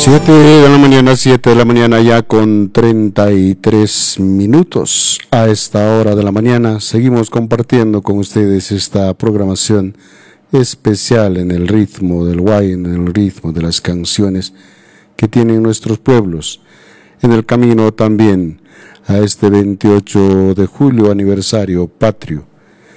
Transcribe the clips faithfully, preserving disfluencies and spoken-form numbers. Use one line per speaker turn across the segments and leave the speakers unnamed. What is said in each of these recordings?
Siete de la mañana, siete de la mañana ya con treinta y tres minutos. A esta hora de la mañana seguimos compartiendo con ustedes esta programación especial en el ritmo del guay, en el ritmo de las canciones que tienen nuestros pueblos. En el camino también a este veintiocho de julio, aniversario patrio.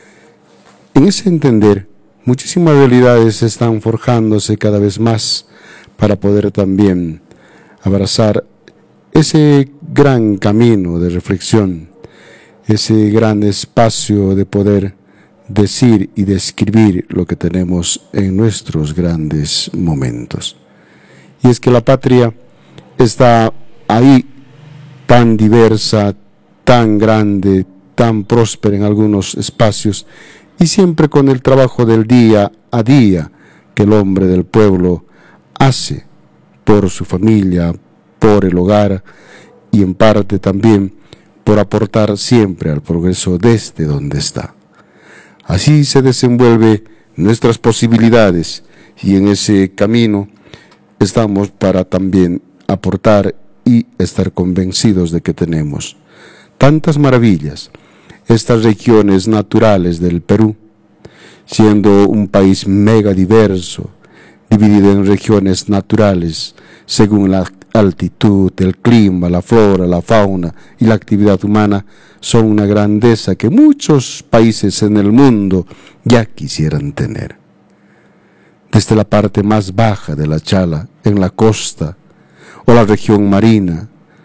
En ese entender, muchísimas realidades están forjándose cada vez más para poder también abrazar ese gran camino de reflexión, ese gran espacio de poder decir y describir lo que tenemos en nuestros grandes momentos. Y es que la patria está ahí, tan diversa, tan grande, tan próspera en algunos espacios, y siempre con el trabajo del día a día que el hombre del pueblo hace por su familia, por el hogar y en parte también por aportar siempre al progreso desde donde está. Así se desenvuelven nuestras posibilidades y en ese camino estamos para también aportar y estar convencidos de que tenemos tantas maravillas, estas regiones naturales del Perú, siendo un país mega diverso, dividido en regiones naturales según la altitud, el clima, la flora, la fauna y la actividad humana, son una grandeza que muchos países en el mundo ya quisieran tener. Desde la parte más baja de la Chala, en la costa, o la región marina,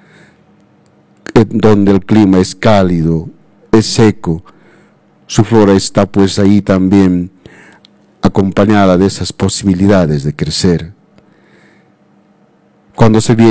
en donde el clima es cálido, es seco, su flora está pues ahí también acompañada de esas posibilidades de crecer. Cuando se viene